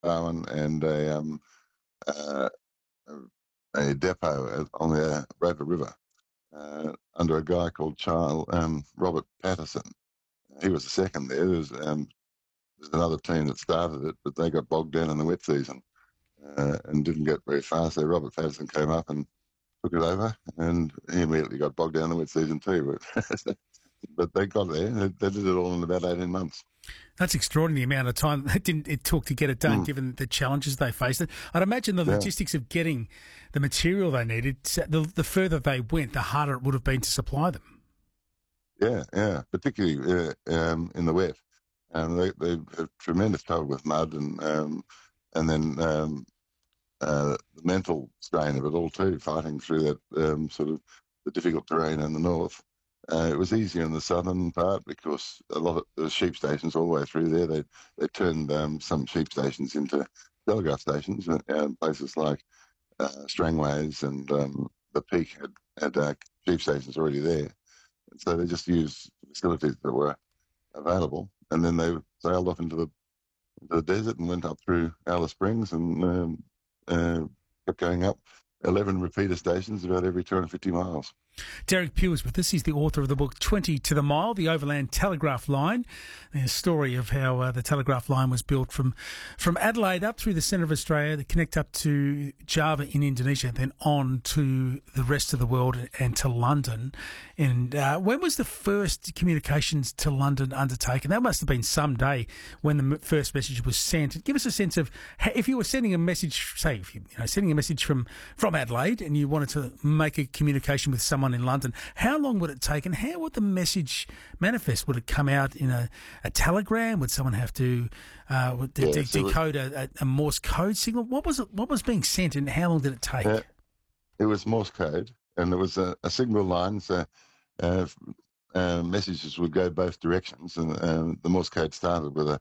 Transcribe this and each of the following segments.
Darwin and uh, a depot on the Roper River under a guy called Robert Patterson. He was the second there. There's another team that started it, but they got bogged down in the wet season and didn't get very far. So Robert Patterson came up and took it over, and he immediately got bogged down in the wet season too. But they got there. They did it all in about 18 months. That's extraordinary amount of time it took to get it done, given the challenges they faced. I'd imagine the logistics of getting the material they needed, the further they went, the harder it would have been to supply them. Yeah, particularly in the wet. They have tremendous trouble with mud and then the mental strain of it all too, fighting through that sort of the difficult terrain in the north. It was easier in the southern part because a lot of the sheep stations all the way through there, they turned some sheep stations into telegraph stations, places like Strangways and the Peak had sheep stations already there. And so they just used facilities that were available, and then they sailed off into the desert and went up through Alice Springs and kept going up 11 repeater stations about every 250 miles. Derek Pugh is with us. He's the author of the book 20 to the Mile, the Overland Telegraph Line, a story of how the telegraph line was built from Adelaide up through the centre of Australia to connect up to Java in Indonesia, then on to the rest of the world and to London. And when was the first communications to London undertaken? That must have been some day when the first message was sent. Give us a sense of how, if you were sending a message, say, if you sending a message from Adelaide and you wanted to make a communication with someone in London, how long would it take and how would the message manifest? Would it come out in a telegram? Would someone have to decode a Morse code signal? What was being sent and how long did it take? It was Morse code, and there was a single line, so messages would go both directions, and the Morse code started with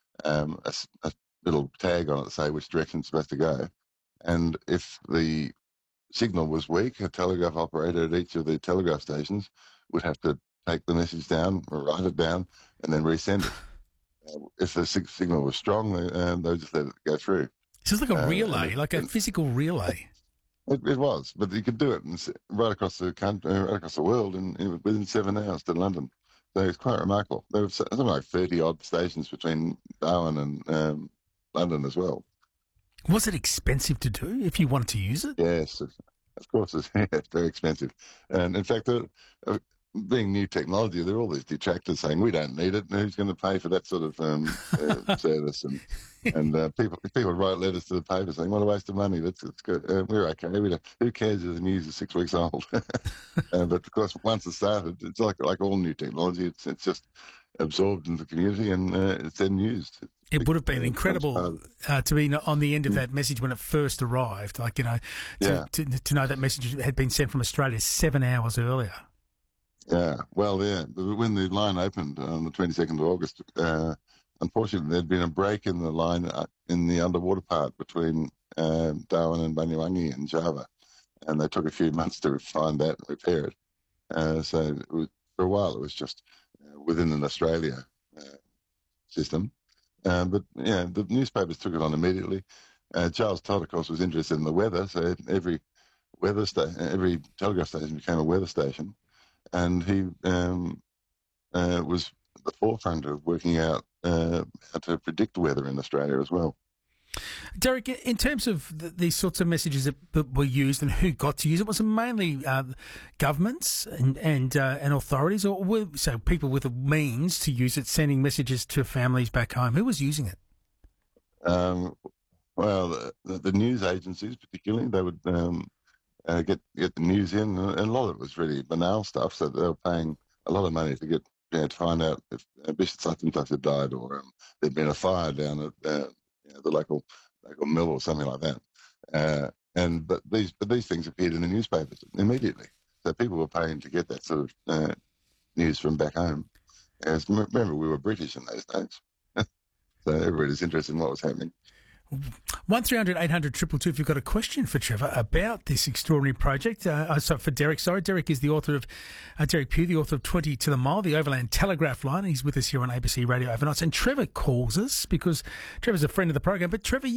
a little tag on it to say which direction it's supposed to go. And if the signal was weak, a telegraph operator at each of the telegraph stations would have to take the message down, or write it down, and then resend it. If the signal was strong, they would just let it go through. So it's like a relay, like a physical relay. It was, but you could do it right across the country, right across the world, within 7 hours to London. So it's quite remarkable. There were something like 30-odd stations between Darwin and London as well. Was it expensive to do if you wanted to use it? Yes, of course. It's very expensive. And in fact, being new technology, there are all these detractors saying we don't need it. Who's going to pay for that sort of service? And people write letters to the paper saying, "What a waste of money! That's good. We're okay. Who cares if the news is 6 weeks old?" But of course, once it started, it's like all new technology. It's just absorbed into the community and it's then used. It would have been incredible to be on the end of that message when it first arrived. Like, to know that message had been sent from Australia 7 hours earlier. Yeah, well, yeah. When the line opened on the 22nd of August, unfortunately, there'd been a break in the line in the underwater part between Darwin and Banyuwangi in Java, and they took a few months to find that and repair it. So for a while, it was just within an Australia system. But yeah, the newspapers took it on immediately. Charles Todd, of course, was interested in the weather, so every telegraph station became a weather station, and he was at the forefront of working out how to predict weather in Australia as well. Derek, in terms of these sorts of messages that were used and who got to use it, was it mainly governments and authorities, or so people with the means to use it, sending messages to families back home? Who was using it? Well, the news agencies, particularly, they would get the news in, and a lot of it was really banal stuff. So they were paying a lot of money to to find out if Bishop such and such had died, or there'd been a fire down at the local mill or something like that. But these things appeared in the newspapers immediately, so people were paying to get that sort of news from back home. Remember, we were British in those days, so everybody's interested in what was happening. 1300 800 222 if you've got a question for Trevor about this extraordinary project. For Derek, Derek is the author of, Derek Pugh, the author of 20 to the Mile, the Overland Telegraph Line. He's with us here on ABC Radio Overnights. And Trevor calls us because Trevor's a friend of the program. But Trevor,